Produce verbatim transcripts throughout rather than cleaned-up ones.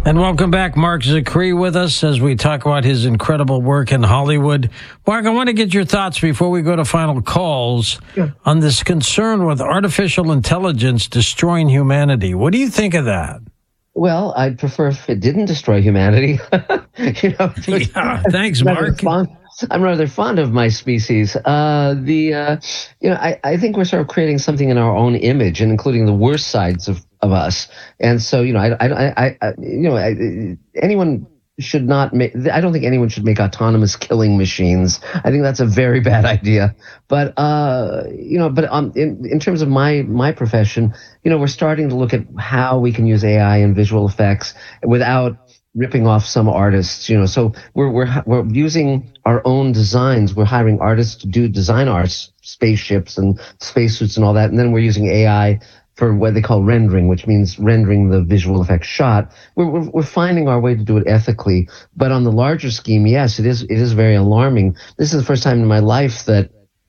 And welcome back, Mark Zicree with us as we talk about his incredible work in Hollywood. Mark, I want to get your thoughts before we go to final calls yeah. on this concern with artificial intelligence destroying humanity. What do you think of that? Well, I'd prefer if it didn't destroy humanity. you know, yeah, thanks, Mark. Fond, I'm rather fond of my species. Uh, the uh, you know, I, I think we're sort of creating something in our own image, and including the worst sides of, of us. And so, you know, I, I, I, I you know, I, anyone should not make. I don't think anyone should make autonomous killing machines. I think that's a very bad idea. But uh, you know, but um, in in terms of my my profession, you know, we're starting to look at how we can use A I and visual effects without ripping off some artists. You know, so we're we're we're using our own designs. We're hiring artists to do design our spaceships and spacesuits and all that, and then we're using A I for what they call rendering, which means rendering the visual effects shot. We're, we're, we're finding our way to do it ethically. But on the larger scheme, yes, it is it is very alarming. This is the first time in my life that,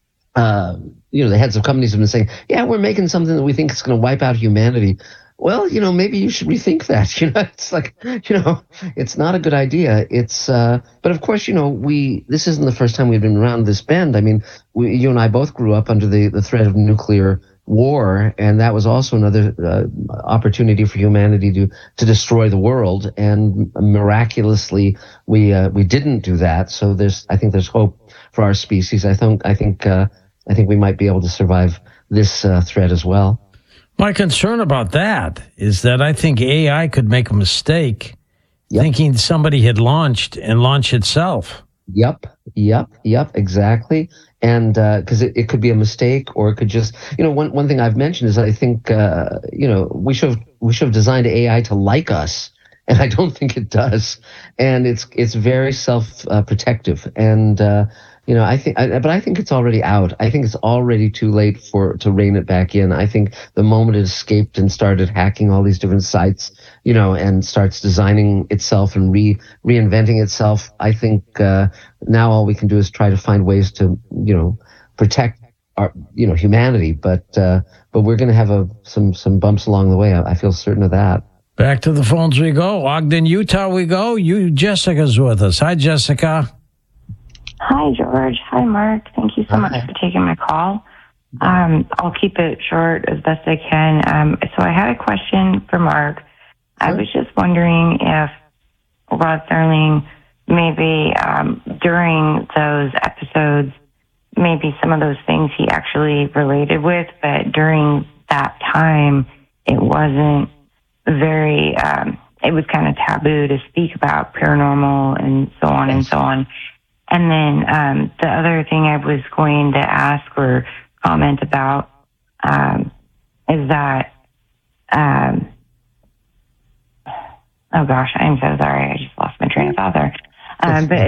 uh, you know, the heads of companies have been saying, yeah, we're making something that we think is going to wipe out humanity. Well, you know, maybe you should rethink that. You know, it's like, you know, it's not a good idea. It's, uh, but of course, you know, we, this isn't the first time we've been around this bend. I mean, we, you and I both grew up under the, the threat of nuclear war, and that was also another uh, opportunity for humanity to to destroy the world. And miraculously, we uh, we didn't do that. So there's, I think, there's hope for our species. I think, I think, uh, I think we might be able to survive this uh, threat as well. My concern about that is that I think A I could make a mistake, yep. thinking somebody had launched and launch itself. Yep, yep, yep, exactly. And because uh, it, it could be a mistake, or it could just, you know, one one thing I've mentioned is I think, uh, you know, we should have, we should have designed A I to like us, and I don't think it does. And it's it's very self uh, protective, and uh, you know, I think, I, but I think it's already out. I think it's already too late for to rein it back in. I think the moment it escaped and started hacking all these different sites, you know, and starts designing itself and re reinventing itself, I think uh, now all we can do is try to find ways to, you know, protect our, you know, humanity. But uh, but we're going to have a some some bumps along the way. I, I feel certain of that. Back to the phones we go. Ogden, Utah we go. You, Jessica's with us. Hi, Jessica. Hi, George. Hi, Mark. Thank you so much for taking my call. Um, I'll keep it short as best I can. Um, so I had a question for Mark. Sure. I was just wondering if Rod Serling, maybe um, during those episodes, maybe some of those things he actually related with, but during that time, it wasn't very, um, it was kind of taboo to speak about paranormal and so on and so on. And then um, the other thing I was going to ask or comment about um, is that, um, oh gosh, I'm so sorry. I just lost my train of thought there. Um, but